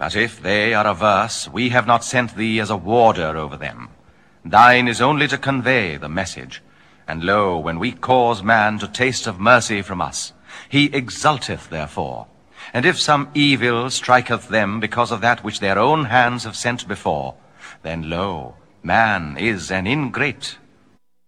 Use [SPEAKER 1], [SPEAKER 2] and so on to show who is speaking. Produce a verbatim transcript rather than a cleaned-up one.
[SPEAKER 1] But if they are averse, we have not sent thee as a warder over them. Thine is only to convey the message. And lo, when we cause man to taste of mercy from us, he exulteth therefore. And if some evil striketh them because of that which their own hands have sent before, then lo, man is an ingrate